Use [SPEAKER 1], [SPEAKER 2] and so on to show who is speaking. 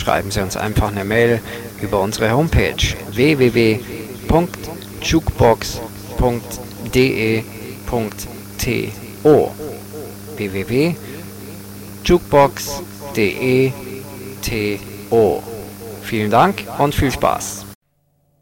[SPEAKER 1] schreiben Sie uns einfach eine Mail über unsere Homepage www.jukebox.de.to www.jukebox.de.to. Vielen Dank und viel Spaß.